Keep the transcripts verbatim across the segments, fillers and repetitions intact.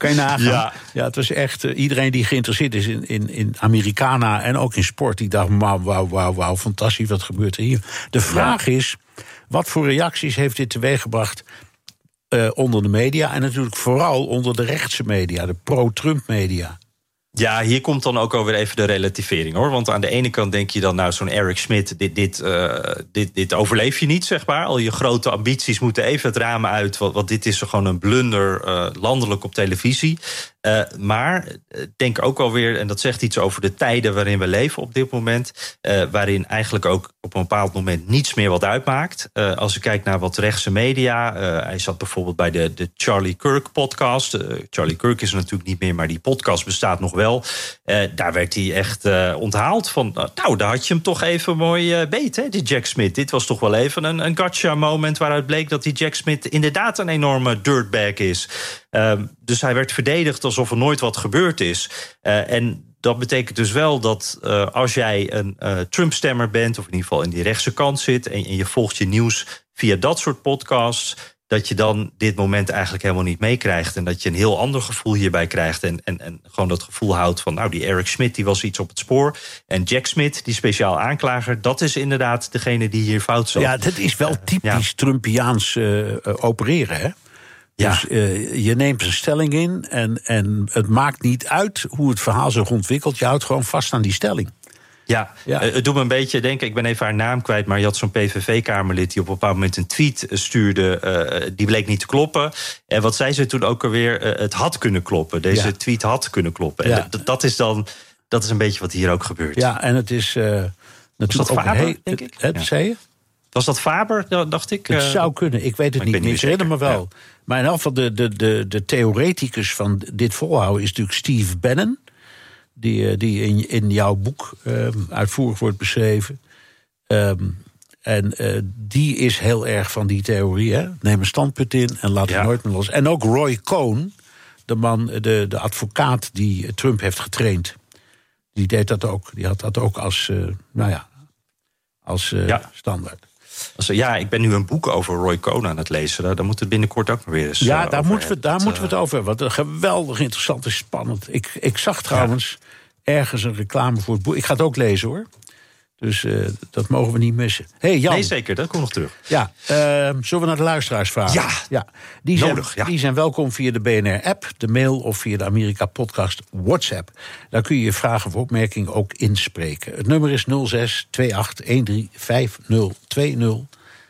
Kan je nagaan? Ja. Ja, het was echt... Uh, iedereen die geïnteresseerd is in, in, in Americana en ook in sport... die dacht, wauw, wauw, wauw, wauw, fantastisch, wat gebeurt er hier? De vraag ja. is, wat voor reacties heeft dit teweeggebracht... Uh, onder de media en natuurlijk vooral onder de rechtse media... de pro-Trump media? Ja, hier komt dan ook alweer even de relativering, hoor. Want aan de ene kant denk je dan, nou, zo'n Eric Schmidt... Dit, dit, uh, dit, dit overleef je niet, zeg maar. Al je grote ambities moeten even het raam uit... want, want dit is gewoon een blunder uh, landelijk op televisie. Uh, maar denk ook alweer, en dat zegt iets over de tijden... waarin we leven op dit moment... Uh, waarin eigenlijk ook op een bepaald moment niets meer wat uitmaakt. Uh, als ik kijk naar wat rechtse media... Uh, hij zat bijvoorbeeld bij de, de Charlie Kirk-podcast. Uh, Charlie Kirk is er natuurlijk niet meer, maar die podcast bestaat nog wel. Uh, daar werd hij echt uh, onthaald van... Uh, nou, daar had je hem toch even mooi uh, beet, hè, die Jack Smith. Dit was toch wel even een, een gotcha-moment... waaruit bleek dat die Jack Smith inderdaad een enorme dirtbag is... Uh, dus hij werd verdedigd alsof er nooit wat gebeurd is. Uh, en dat betekent dus wel dat uh, als jij een uh, Trump-stemmer bent... of in ieder geval in die rechtse kant zit... En, en je volgt je nieuws via dat soort podcasts... dat je dan dit moment eigenlijk helemaal niet meekrijgt... en dat je een heel ander gevoel hierbij krijgt... en, en, en gewoon dat gevoel houdt van... nou, die Eric Schmidt die was iets op het spoor... en Jack Smith, die speciaal aanklager... dat is inderdaad degene die hier fout zat. Ja, dat is wel typisch uh, ja. Trumpiaans uh, opereren, hè? Ja. Dus uh, je neemt een stelling in en, en het maakt niet uit hoe het verhaal zich ontwikkelt. Je houdt gewoon vast aan die stelling. Ja, ja. Uh, het doet me een beetje denken, ik ben even haar naam kwijt... maar je had zo'n P V V-kamerlid die op een bepaald moment een tweet stuurde... Uh, die bleek niet te kloppen. En wat zei ze toen ook alweer? Uh, het had kunnen kloppen. Deze ja. tweet had kunnen kloppen. Ja. En d- dat is dan dat is een beetje wat hier ook gebeurt. Ja, en het is uh, natuurlijk ook Faber, heel, denk ik? Het, ja. zei je? Was dat Faber, dacht ik? Het zou kunnen, ik weet het niet. Ik herinner me wel. Ja. Maar in elk geval, de, de, de, de theoreticus van dit volhouden is natuurlijk Steve Bannon... die, die in, in jouw boek uh, uitvoerig wordt beschreven. Um, en uh, die is heel erg van die theorie. Hè? Neem een standpunt in en laat het ja. nooit meer los. En ook Roy Cohn, de man, de, de advocaat die Trump heeft getraind... die deed dat ook. Die had dat ook als, uh, nou ja, als uh, ja. standaard. Also, ja, ik ben nu een boek over Roy Cohn aan het lezen. Daar moeten we het binnenkort ook maar weer eens Ja, uh, daar, moeten we, daar dat, moeten we het over hebben. Wat een geweldig interessant en spannend. Ik, ik zag trouwens ja. ergens een reclame voor het boek. Ik ga het ook lezen, hoor. Dus uh, dat mogen we niet missen. Hey, Jan. Nee, zeker, dat komt nog terug. Ja, uh, zullen we naar de luisteraars vragen? Ja, ja. Die, zijn, nodig, ja. die zijn welkom via de B N R-app, de mail... of via de Amerika-podcast WhatsApp. Daar kun je je vragen of opmerkingen ook inspreken. Het nummer is nul zes twee acht een drie vijf nul twee nul.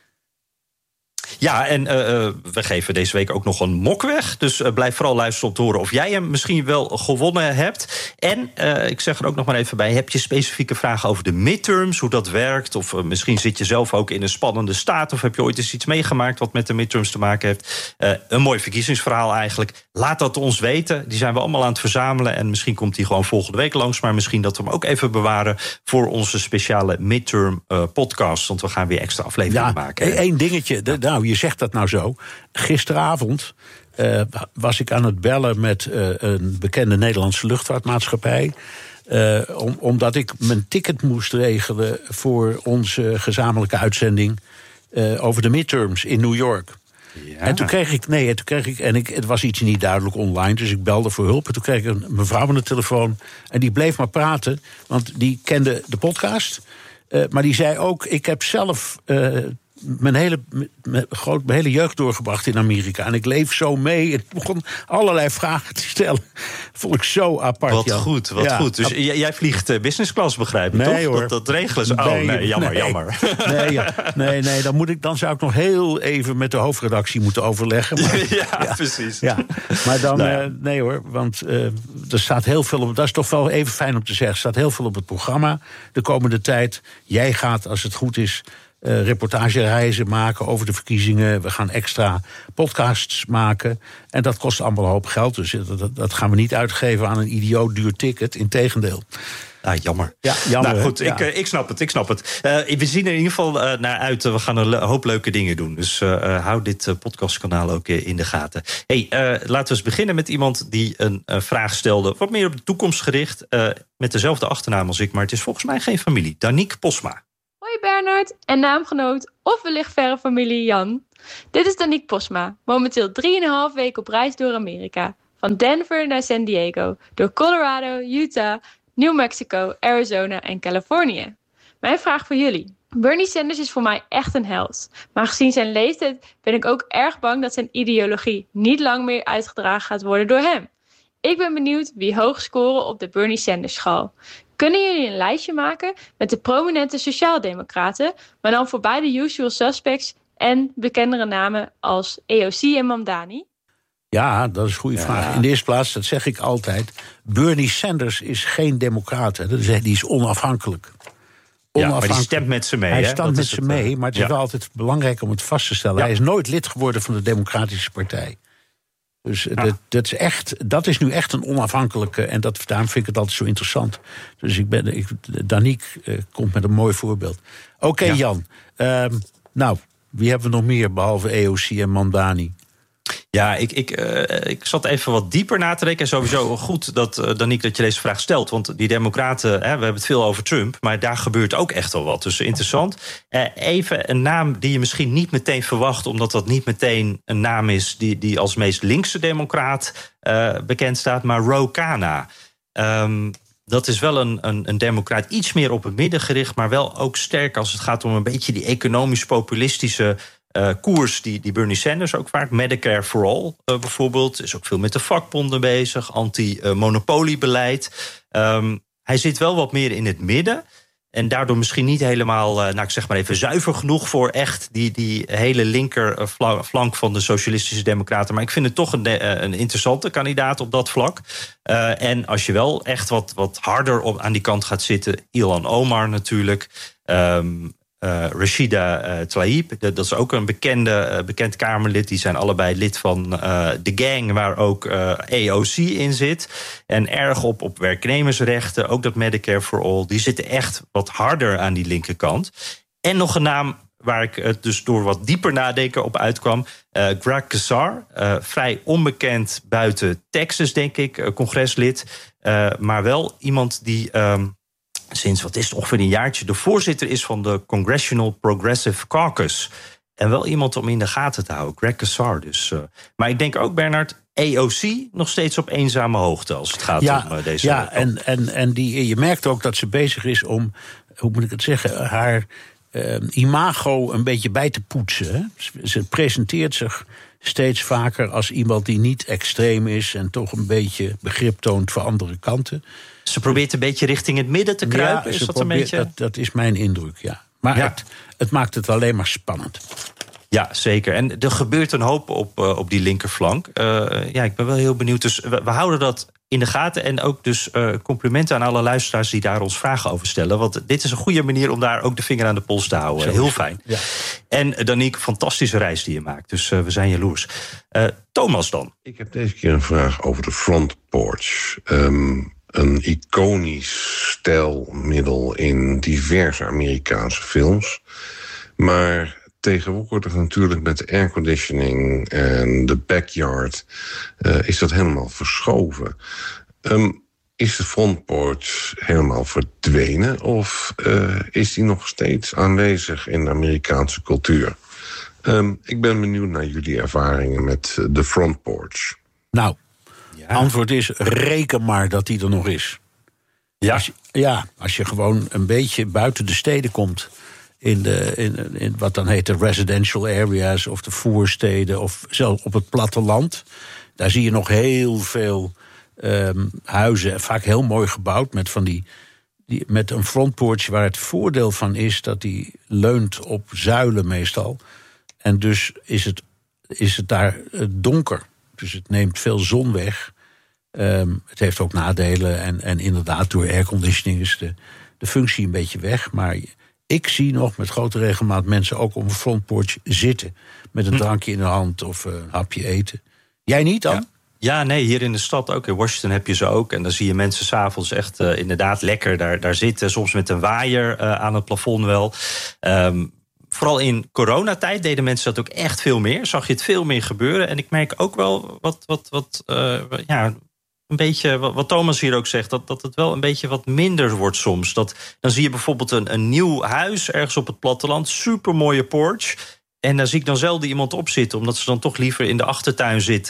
Ja, en uh, we geven deze week ook nog een mok weg. Dus uh, blijf vooral luisteren om te horen of jij hem misschien wel gewonnen hebt. En uh, ik zeg er ook nog maar even bij... heb je specifieke vragen over de midterms, hoe dat werkt... of uh, misschien zit je zelf ook in een spannende staat... of heb je ooit eens iets meegemaakt wat met de midterms te maken heeft... Uh, een mooi verkiezingsverhaal eigenlijk. Laat dat ons weten. Die zijn we allemaal aan het verzamelen... en misschien komt die gewoon volgende week langs... maar misschien dat we hem ook even bewaren... voor onze speciale midterm uh, podcast. Want we gaan weer extra afleveringen ja, maken. Eén dingetje, de, nou, je zegt dat nou zo. Gisteravond uh, was ik aan het bellen met uh, een bekende Nederlandse luchtvaartmaatschappij. Uh, om, omdat ik mijn ticket moest regelen voor onze gezamenlijke uitzending uh, over de midterms in New York. Ja. En toen kreeg ik, nee, toen kreeg ik, en ik, het was iets niet duidelijk online, dus ik belde voor hulp. En toen kreeg ik een mevrouw aan de telefoon en die bleef maar praten, want die kende de podcast. Uh, maar die zei ook, ik heb zelf uh, mijn hele, mijn, groot, mijn hele jeugd doorgebracht in Amerika. En ik leef zo mee. Ik begon allerlei vragen te stellen. Vond ik zo apart. Wat Jan. goed, wat ja. goed. Dus ap- jij vliegt uh, business class, begrijp je, nee, toch? Hoor. Dat, dat regelen ze. Oh, nee, nee jammer, nee. jammer. Nee, ja. nee, nee dan, moet ik, dan zou ik nog heel even met de hoofdredactie moeten overleggen. Maar, ja, ja, precies. Ja. Maar dan, nou ja. uh, nee hoor, want uh, er staat heel veel op. Dat is toch wel even fijn om te zeggen. Er staat heel veel op het programma de komende tijd. Jij gaat, als het goed is, Uh, reportagereizen maken over de verkiezingen. We gaan extra podcasts maken. En dat kost allemaal een hoop geld. Dus dat, dat gaan we niet uitgeven aan een idioot duur ticket. Integendeel. Ah, jammer. Ja, jammer. Nou goed, ja. ik, uh, ik snap het, ik snap het. Uh, we zien er in ieder geval uh, naar uit. Uh, we gaan een le- hoop leuke dingen doen. Dus uh, uh, hou dit uh, podcastkanaal ook uh, in de gaten. Hey, uh, laten we eens beginnen met iemand die een uh, vraag stelde. Wat meer op de toekomst gericht. Uh, met dezelfde achternaam als ik. Maar het is volgens mij geen familie. Danique Posma. Hoi Bernard en naamgenoot of wellicht verre familie Jan. Dit is Danique Posma, momenteel drieënhalf weken op reis door Amerika. van Denver naar San Diego, door Colorado, Utah, New Mexico, Arizona en Californië. Mijn vraag voor jullie. Bernie Sanders is voor mij echt een held. Maar gezien zijn leeftijd ben ik ook erg bang dat zijn ideologie niet lang meer uitgedragen gaat worden door hem. Ik ben benieuwd wie hoog scoren op de Bernie Sanders schaal. Kunnen jullie een lijstje maken met de prominente sociaaldemocraten, maar dan voorbij de usual suspects en bekendere namen als A O C en Mamdani? Ja, dat is een goede ja. vraag. In de eerste plaats, dat zeg ik altijd, Bernie Sanders is geen democraat. Hè. Die is onafhankelijk. Ja, maar die stemt met ze mee. Hij hè? stemt met ze mee, maar het is ja. wel altijd belangrijk om het vast te stellen. Ja. Hij is nooit lid geworden van de Democratische Partij. Dus ja. dat, dat, is echt, dat is nu echt een onafhankelijke, en dat, daarom vind ik het altijd zo interessant. Dus ik ben, ik, Danique uh, komt met een mooi voorbeeld. Oké, okay, ja. Jan. Uh, nou, wie hebben we nog meer behalve A O C en Mamdani? Ja, ik, ik, uh, ik zat even wat dieper na te denken. En sowieso goed dat, uh, Danique, dat je deze vraag stelt. Want die democraten, hè, we hebben het veel over Trump, maar daar gebeurt ook echt wel wat. Dus interessant. Uh, even een naam die je misschien niet meteen verwacht, omdat dat niet meteen een naam is die, die als meest linkse democraat uh, bekend staat. Maar Ro Khanna. Um, Dat is wel een, een, een democraat, iets meer op het midden gericht, maar wel ook sterk als het gaat om een beetje die economisch-populistische uh, koers die, die Bernie Sanders ook vaak. Medicare for All uh, bijvoorbeeld, is ook veel met de vakbonden bezig, anti-monopoliebeleid. Um, hij zit wel wat meer in het midden. En daardoor misschien niet helemaal, nou ik zeg maar even, zuiver genoeg voor echt die, die hele linker flank van de Socialistische Democraten. Maar ik vind het toch een, een interessante kandidaat op dat vlak. Uh, en als je wel echt wat, wat harder op, aan die kant gaat zitten, Ilhan Omar natuurlijk. Um, Uh, Rashida uh, Tlaib, dat is ook een bekende, uh, bekend Kamerlid. Die zijn allebei lid van uh, de gang waar ook uh, A O C in zit. En erg op, op werknemersrechten, ook dat Medicare for All. Die zitten echt wat harder aan die linkerkant. En nog een naam waar ik uh, dus door wat dieper nadenken op uitkwam. Uh, Greg Casar, uh, vrij onbekend buiten Texas, denk ik, uh, congreslid. Uh, maar wel iemand die Um, sinds, wat is het, ongeveer een jaartje, de voorzitter is van de Congressional Progressive Caucus. En wel iemand om in de gaten te houden, Greg Casar dus. Uh, maar ik denk ook, Bernard, A O C nog steeds op eenzame hoogte als het gaat ja, om uh, deze... Ja, en, en, en die, je merkt ook dat ze bezig is om, hoe moet ik het zeggen, haar uh, imago een beetje bij te poetsen. Hè? Ze presenteert zich steeds vaker als iemand die niet extreem is en toch een beetje begrip toont voor andere kanten. Ze probeert een beetje richting het midden te kruipen. Ja, is dat, probeert, een beetje... dat, dat is mijn indruk, ja. Maar ja. Het, het maakt het alleen maar spannend. Ja, zeker. En er gebeurt een hoop op, uh, op die linkerflank. Uh, ja, ik ben wel heel benieuwd. Dus we, we houden dat in de gaten. En ook dus uh, complimenten aan alle luisteraars die daar ons vragen over stellen. Want dit is een goede manier om daar ook de vinger aan de pols te houden. Zo, heel fijn. Ja. En uh, Danique, fantastische reis die je maakt. Dus uh, we zijn jaloers. Uh, Thomas dan? Ik heb deze keer een vraag over de front porch. Um, Een iconisch stijlmiddel in diverse Amerikaanse films. Maar tegenwoordig natuurlijk met de airconditioning en de backyard uh, is dat helemaal verschoven. Um, is de frontporch helemaal verdwenen of uh, is die nog steeds aanwezig in de Amerikaanse cultuur? Um, ik ben benieuwd naar jullie ervaringen met de frontporch. Nou, ja. Antwoord is, reken maar dat die er nog is. Ja. Als je, ja, als je gewoon een beetje buiten de steden komt, in, de, in, in wat dan heet de residential areas of de voorsteden of zelfs op het platteland, daar zie je nog heel veel um, huizen, vaak heel mooi gebouwd met van die, die met een frontporch waar het voordeel van is dat die leunt op zuilen meestal. En dus is het, is het daar donker. Dus het neemt veel zon weg. Um, het heeft ook nadelen. En, en inderdaad, door airconditioning is de, de functie een beetje weg. Maar ik zie nog met grote regelmaat mensen ook op een frontporch zitten. Met een drankje in de hand of een hapje eten. Jij niet dan? Ja. Ja, nee, hier in de stad ook. In Washington heb je ze ook. En dan zie je mensen 's avonds echt uh, inderdaad lekker daar, daar zitten. Soms met een waaier uh, aan het plafond wel. Um, Vooral in coronatijd deden mensen dat ook echt veel meer. Zag je het veel meer gebeuren. En ik merk ook wel wat, wat, wat uh, ja, een beetje wat, wat Thomas hier ook zegt, dat, dat het wel een beetje wat minder wordt soms. Dat, dan zie je bijvoorbeeld een, een nieuw huis ergens op het platteland, supermooie porch. En daar zie ik dan zelden iemand op zitten, omdat ze dan toch liever in de achtertuin zitten.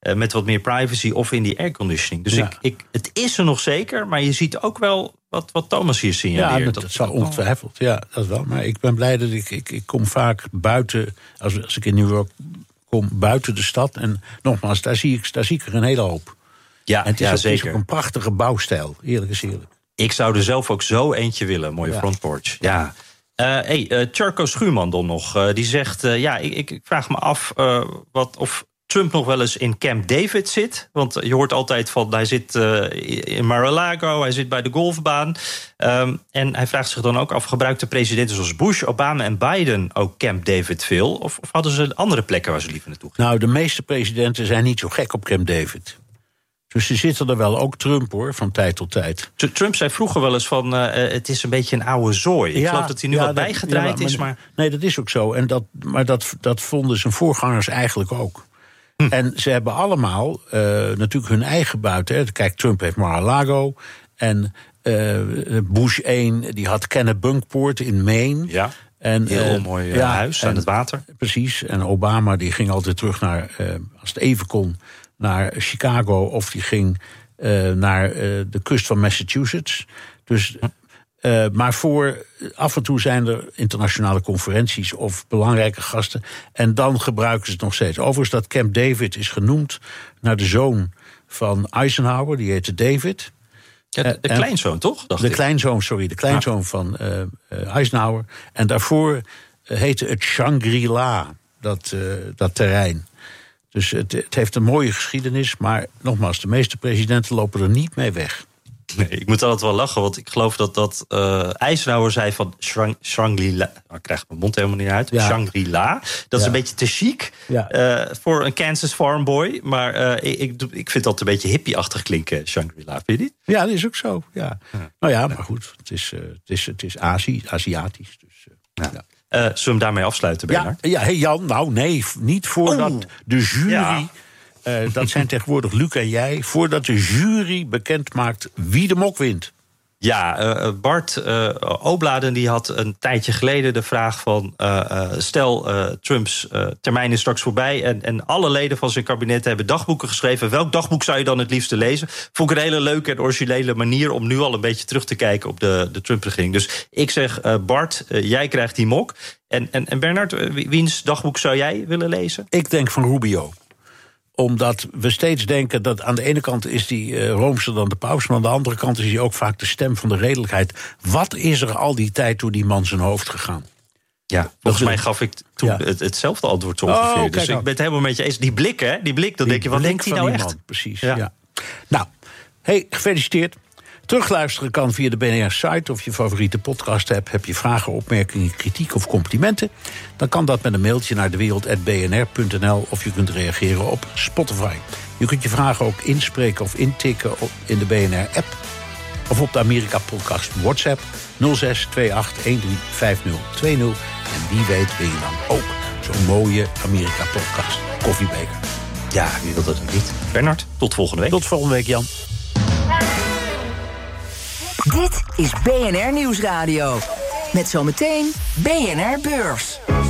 Uh, met wat meer privacy of in die airconditioning. Dus ja. ik, ik, het is er nog zeker, maar je ziet ook wel wat, wat Thomas hier signaleert. Ja, dat, dat, dat zal ongetwijfeld. Ja, dat wel. Maar ik ben blij dat ik, ik, ik kom vaak buiten, als, als ik in New York kom, buiten de stad. En nogmaals, daar zie ik, daar zie ik er een hele hoop. Ja, en het is, ja ook, zeker. Het is ook een prachtige bouwstijl, eerlijk is eerlijk. Ik zou er zelf ook zo eentje willen, mooie ja. frontporch. Ja. Uh, hey, uh, Tjarko Schuurman dan nog. Uh, die zegt, uh, ja, ik, ik vraag me af uh, wat, of Trump nog wel eens in Camp David zit. Want je hoort altijd van, hij zit uh, in Mar-a-Lago, hij zit bij de golfbaan. Um, en hij vraagt zich dan ook af, gebruikten presidenten zoals Bush, Obama en Biden ook Camp David veel? Of, of hadden ze andere plekken waar ze liever naartoe gingen? Nou, de meeste presidenten zijn niet zo gek op Camp David. Dus ze zitten er wel, ook Trump hoor, van tijd tot tijd. Trump zei vroeger wel eens van, uh, het is een beetje een oude zooi. Ik ja, geloof dat hij nu ja, wat dat, bijgedraaid ja, maar, is. Maar... Nee, dat is ook zo. En dat, maar dat, dat vonden zijn voorgangers eigenlijk ook. Hm. En ze hebben allemaal uh, natuurlijk hun eigen buiten. Hè. Kijk, Trump heeft Mar-a-Lago. En uh, Bush één, die had Kennebunkport in Maine. Ja, en, heel uh, mooi uh, ja, huis aan en, het water. Precies. En Obama die ging altijd terug naar, uh, als het even kon, naar Chicago. Of die ging uh, naar uh, de kust van Massachusetts. Dus... Uh, maar voor af en toe zijn er internationale conferenties of belangrijke gasten. En dan gebruiken ze het nog steeds. Overigens, dat Camp David is genoemd naar de zoon van Eisenhower. Die heette David. Ja, de, de uh, kleinzoon, toch? Dacht de ik. kleinzoon, sorry. De kleinzoon ja. van uh, uh, Eisenhower. En daarvoor uh, heette het Shangri-La, dat, uh, dat terrein. Dus het, het heeft een mooie geschiedenis. Maar nogmaals, de meeste presidenten lopen er niet mee weg. Nee, ik moet altijd wel lachen, want ik geloof dat, dat uh, Eisenhower zei van Shang, Shangri-La. Nou, ik krijg mijn mond helemaal niet uit. Ja. Shangri-La. Dat ja. is een beetje te chic ja. uh, voor een Kansas farm boy. Maar uh, ik, ik vind dat een beetje hippie-achtig klinken, Shangri-La. Vind je niet? Ja, dat is ook zo. Ja. Ja. Nou ja, maar goed. Het is, uh, het is, het is Azië, Aziatisch. Dus, uh, ja. Ja. Uh, zullen we hem daarmee afsluiten, Bernard? Ja, ja hey Jan. Nou nee, niet voordat oh. de jury... Ja. Uh, dat zijn tegenwoordig Luc en jij, voordat de jury bekend maakt wie de mok wint. Ja, uh, Bart uh, Obladen die had een tijdje geleden de vraag van... Uh, uh, stel, uh, Trumps uh, termijn is straks voorbij... En, en alle leden van zijn kabinet hebben dagboeken geschreven. Welk dagboek zou je dan het liefste lezen? Vond ik een hele leuke en originele manier... om nu al een beetje terug te kijken op de, de Trump-regering. Dus ik zeg, uh, Bart, uh, jij krijgt die mok. En, en, en Bernard, uh, wiens dagboek zou jij willen lezen? Ik denk van Rubio. Omdat we steeds denken dat aan de ene kant is die uh, roomser dan de paus... maar aan de andere kant is hij ook vaak de stem van de redelijkheid. Wat is er al die tijd door die man zijn hoofd gegaan? Ja, volgens mij gaf ik toen ja. het, hetzelfde antwoord zo ongeveer. Oh, dus ik ben het helemaal met je eens. Die blik, hè? Die blik, dan die denk je, wat denkt hij nou echt? Man, precies, ja. ja. Nou, hey, gefeliciteerd. Terugluisteren kan via de B N R-site of je favoriete podcast hebt. Heb je vragen, opmerkingen, kritiek of complimenten? Dan kan dat met een mailtje naar dewereld apenstaartje b n r punt n l of je kunt reageren op Spotify. Je kunt je vragen ook inspreken of intikken in de B N R-app... of op de Amerika-podcast WhatsApp nul zes twee acht een drie vijf nul twee nul. En wie weet ben je dan ook zo'n mooie Amerika-podcast koffiebeker. Ja, wie wil dat ook niet? Bernard, tot volgende week. Tot volgende week, Jan. Dit is B N R Nieuwsradio. Met zometeen B N R Beurs.